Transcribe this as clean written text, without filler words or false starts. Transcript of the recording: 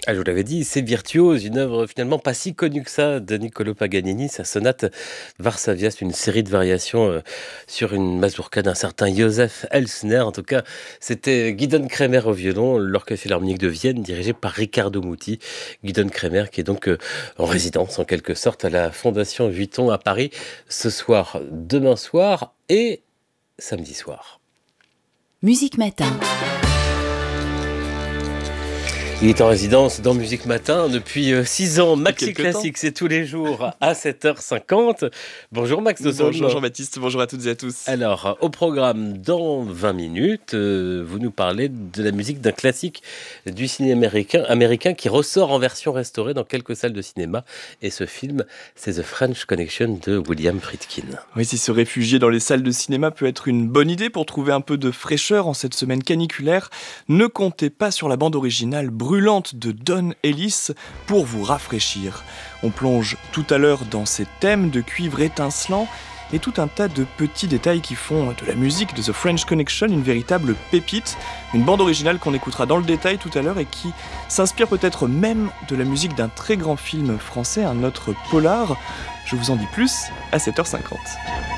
Ah, je vous l'avais dit, c'est Virtuose, une œuvre finalement pas si connue que ça de Niccolò Paganini. Sa sonate Varsavia, c'est une série de variations sur une mazurka d'un certain Joseph Elsner. En tout cas, c'était Guidon Kremer au violon, l'Orchestre Philharmonique de Vienne, dirigé par Riccardo Muti. Guidon Kremer qui est donc en résidence en quelque sorte à la Fondation Vuitton à Paris ce soir, demain soir et samedi soir. Musique Matin. Il est en résidence dans Musique Matin depuis 6 ans. Maxi Quelque temps. Classique, c'est tous les jours à 7h50. Bonjour Max Dosson. Bonjour Jean-Baptiste, bonjour à toutes et à tous. Alors, au programme, dans 20 minutes, vous nous parlez de la musique d'un classique du cinéma américain qui ressort en version restaurée dans quelques salles de cinéma. Et ce film, c'est The French Connection de William Friedkin. Oui, si se réfugier dans les salles de cinéma peut être une bonne idée pour trouver un peu de fraîcheur en cette semaine caniculaire, ne comptez pas sur la bande originale brûlante de Don Ellis pour vous rafraîchir. On plonge tout à l'heure dans ces thèmes de cuivre étincelant et tout un tas de petits détails qui font de la musique de The French Connection une véritable pépite, une bande originale qu'on écoutera dans le détail tout à l'heure et qui s'inspire peut-être même de la musique d'un très grand film français, un autre polar. Je vous en dis plus à 7h50.